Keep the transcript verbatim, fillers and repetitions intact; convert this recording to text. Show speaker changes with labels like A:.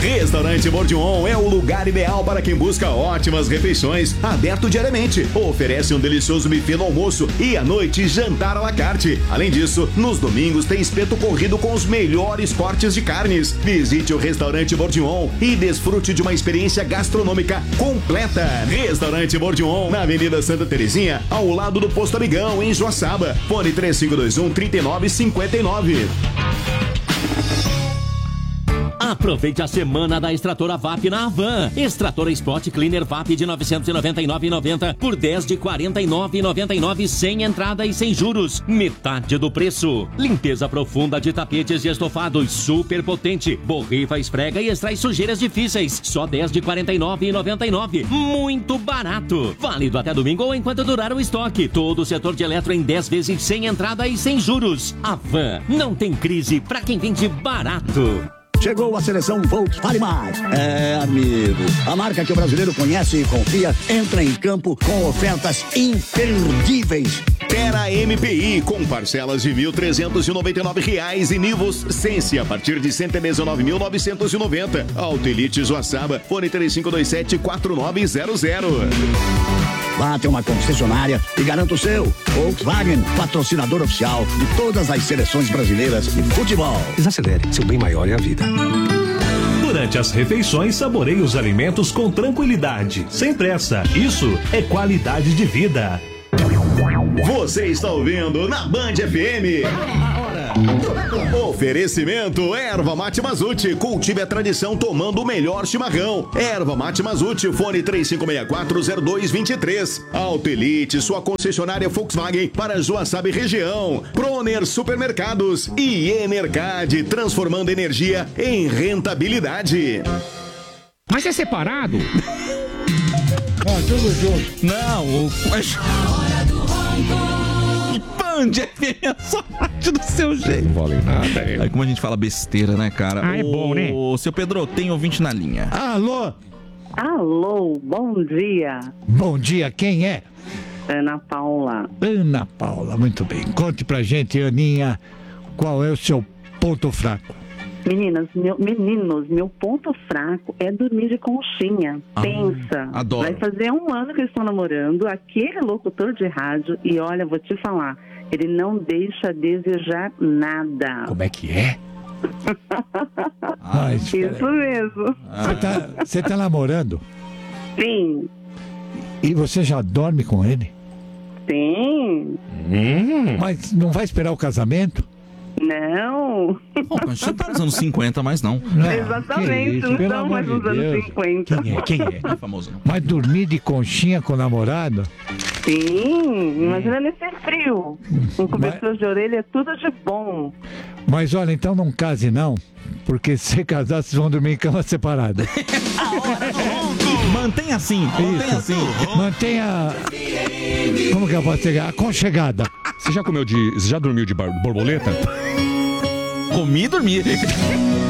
A: Restaurante Bourdion é o lugar ideal para quem busca ótimas refeições, aberto diariamente. Oferece um delicioso buffet no almoço e à noite jantar à la carte. Além disso, nos domingos tem espeto corrido com os melhores cortes de carnes. Visite o Restaurante Bourdion e desfrute de uma experiência gastronômica completa. Restaurante Bourdion, na Avenida Santa Terezinha, ao lado do Posto Amigão, em Joaçaba. Fone três cinco dois um, três nove cinco nove.
B: Aproveite a semana da extratora V A P na Havan. Extratora Spot Cleaner V A P de novecentos e noventa e nove reais e noventa centavos por dez de quarenta e nove reais e noventa e nove centavos sem entrada e sem juros. Metade do preço. Limpeza profunda de tapetes e estofados super potente. Borrifa, esfrega e extrai sujeiras difíceis. Só dez de quarenta e nove reais e noventa e nove centavos. Muito barato. Válido até domingo ou enquanto durar o estoque. Todo o setor de eletro em dez vezes sem entrada e sem juros. Havan. Não tem crise pra quem vende barato.
C: Chegou a seleção Volkswagen Mais. É, amigo. A marca que o brasileiro conhece e confia entra em campo com ofertas imperdíveis.
A: Terra M P I com parcelas de mil trezentos e noventa e nove reais e Nivus Sense a partir de cento e dezenove mil novecentos e noventa. Auto Elite Joaçaba, fone três cinco dois sete, quatro nove zero zero.
C: Vá até uma concessionária e garanta o seu. Volkswagen, patrocinador oficial de todas as seleções brasileiras de futebol.
D: Desacelere, seu bem maior é a vida.
E: Durante as refeições, saboreie os alimentos com tranquilidade, sem pressa. Isso é qualidade de vida.
A: Você está ouvindo na Band F M. Oferecimento Erva Mate Mazute. Cultive a tradição tomando o melhor chimarrão. Erva Mate Mazute, fone três cinco seis quatro zero dois dois três. Auto Elite, sua concessionária Volkswagen para Joaçaba e região. Proner Supermercados e Enercad, transformando energia em rentabilidade.
F: Mas é separado?
G: Ah, tudo junto.
H: Não, o... Band F M, só parte do seu jeito.
F: Não vale nada.
H: Aí como a gente fala besteira, né, cara?
F: Ah, é bom, né?
H: Ô, seu Pedro, tem ouvinte na linha.
G: Alô?
I: Alô, bom dia.
G: Bom dia, quem é?
I: Ana Paula.
G: Ana Paula, muito bem. Conte pra gente, Aninha, qual é o seu ponto fraco?
I: Meninas, meu, meninos, meu ponto fraco é dormir de conchinha. Ah, pensa.
H: Adoro.
I: Vai fazer um ano que eu estou namorando aquele locutor de rádio e olha, vou te falar, ele não deixa a desejar nada.
G: Como é que é?
I: ah, isso mesmo.
G: Você tá, você tá namorando?
I: Sim.
G: E você já dorme com ele?
I: Sim.
G: Hum. Mas não vai esperar o casamento?
I: Não.
H: Bom, a gente não tá nos anos cinquenta, mas não.
G: não
I: Exatamente, não estão mais nos anos cinquenta.
G: Quem é? Quem é?
H: Não é famoso, não.
G: Mas dormir de conchinha com o namorado?
I: Sim, imagina nesse frio. Com cobertor mas... de orelha é tudo de bom.
G: Mas olha, então não case não, porque se casar vocês vão dormir em cama separada.
H: Mantenha assim, mantenha assim.
G: Mantenha... Como que eu posso chegar? Aconchegada.
F: Você já comeu de... Você já dormiu de bar... borboleta?
H: Comi e dormi.